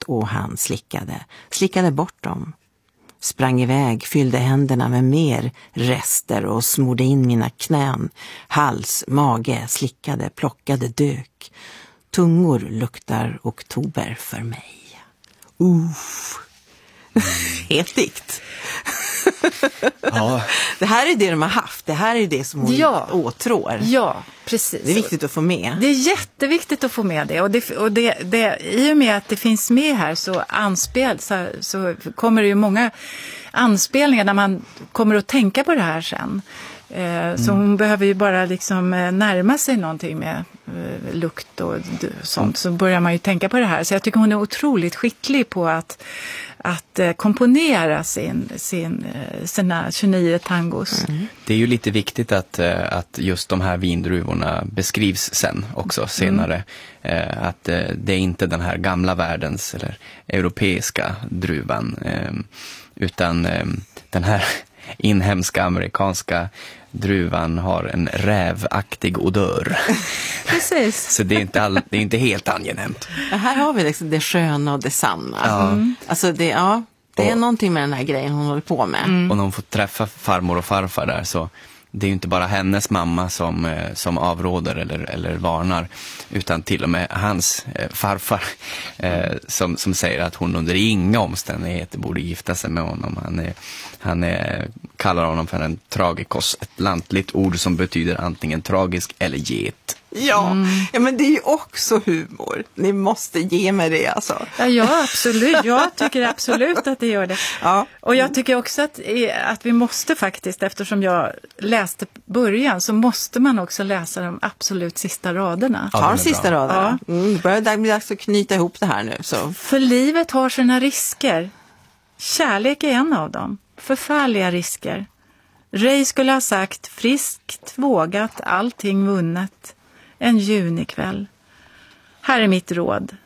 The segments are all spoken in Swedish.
och han slickade bort dem. Sprang iväg, fyllde händerna med mer rester och smorde in mina knän. Hals, mage, slickade, plockade, dök. Tungor luktar oktober för mig. Helt dikt. Ja. Det här är det de har haft. Det här är det som hon åtrår. Ja, precis. Det är viktigt att få med. Det är jätteviktigt att få med det. Och det i och med att det finns med här så kommer det ju många anspelningar där man kommer att tänka på det här sen. Så hon behöver ju bara liksom närma sig någonting med lukt och sånt, så börjar man ju tänka på det här. Så jag tycker hon är otroligt skicklig på att komponera sina 29 tangos. Det är ju lite viktigt att just de här vindruvorna beskrivs sen också senare. Att det är inte den här gamla världens eller europeiska druvan, utan den här inhemska amerikanska druvan har en rävaktig odör. Precis. Så det är inte helt angenämt. Här har vi liksom det sköna och det sanna. Ja. Alltså det är någonting med den här grejen hon håller på med. Och när hon får träffa farmor och farfar där, så det är ju inte bara hennes mamma som avråder eller varnar, utan till och med hans farfar som säger att hon under inga omständigheter borde gifta sig med honom. Han kallar honom för en tragikos, ett lantligt ord som betyder antingen tragisk eller get. Ja, men det är ju också humor. Ni måste ge mig det alltså. Ja, absolut. Jag tycker absolut att det gör det. Ja. Och jag tycker också att vi måste faktiskt, eftersom jag läste början, så måste man också läsa de absolut sista raderna. Ja, de sista raderna. Ja. Börjar bli dags att knyta ihop det här nu. Så. För livet har sina risker. Kärlek är en av dem. Förfärliga risker. Ray skulle ha sagt friskt, vågat, allting vunnet. En junikväll. Här är mitt råd.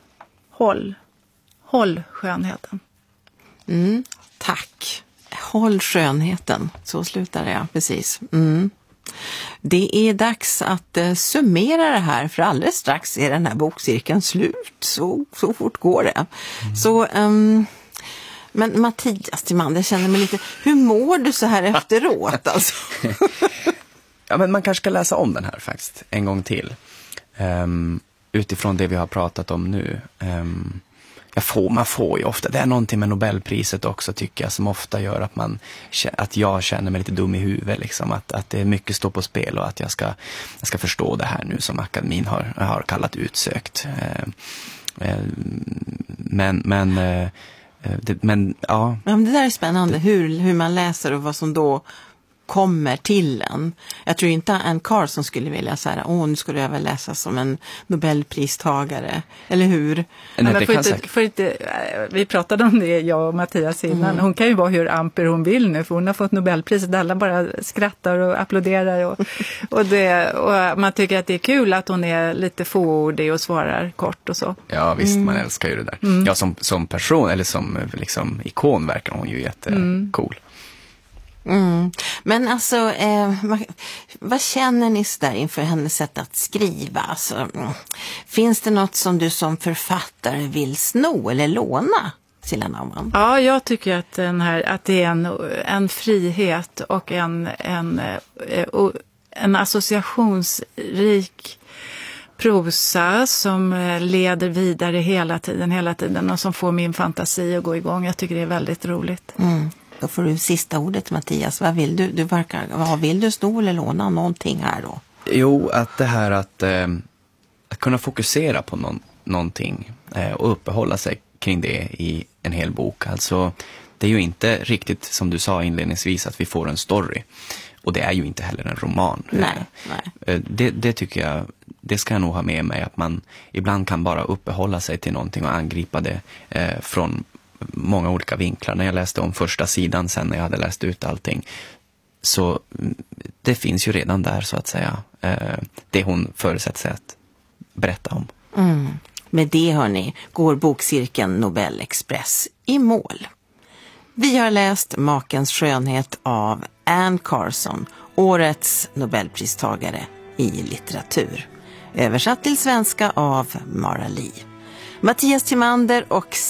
Håll skönheten. Tack. Håll skönheten. Så slutar det, precis. Det är dags att summera det här, för alldeles strax är den här bokcirkeln slut. Så fort går det. Så... Men Mattias Timander, känner mig lite... Hur mår du så här efteråt? Alltså? Ja, men man kanske ska läsa om den här faktiskt en gång till. Utifrån det vi har pratat om nu. Man får ju ofta... Det är någonting med Nobelpriset också, tycker jag, som ofta gör att jag känner mig lite dum i huvudet. Liksom, att det är mycket står på spel och att jag ska förstå det här nu som akademin har kallat utsökt. Men det där är spännande, hur man läser och vad som då kommer till en. Jag tror inte Anne Carson skulle vilja säga nu skulle jag väl läsa som en Nobelpristagare, eller hur? Vi pratade om det, jag och Mattias innan. Hon kan ju vara hur amper hon vill nu, för hon har fått Nobelpriset. Alla bara skrattar och applåderar och man tycker att det är kul att hon är lite fåordig och svarar kort och så. Ja, visst, man älskar ju det där. Ja, som person eller som liksom ikon verkar hon ju jättecool. Men alltså, vad känner ni där inför hennes sätt att skriva? Alltså, finns det något som du som författare vill sno eller låna, Silla Naumann? Ja, jag tycker att det är en frihet och en associationsrik prosa som leder vidare hela tiden och som får min fantasi att gå igång. Jag tycker det är väldigt roligt. Då får du sista ordet, Mattias. Vad vill du? Vad vill du sno eller låna någonting här då? Jo, att det här att kunna fokusera på någonting och uppehålla sig kring det i en hel bok. Alltså, det är ju inte riktigt som du sa inledningsvis att vi får en story. Och det är ju inte heller en roman. Nej. Det tycker jag, det ska jag nog ha med mig, att man ibland kan bara uppehålla sig till någonting och angripa det från många olika vinklar. När jag läste om första sidan sen när jag hade läst ut allting, så det finns ju redan där, så att säga, det hon förutsätter sig att berätta om. Med det, hörni, går bokcirkeln Nobel Express i mål. Vi har läst Makens skönhet av Anne Carson, årets Nobelpristagare i litteratur. Översatt till svenska av Mara Lee. Mattias Timander och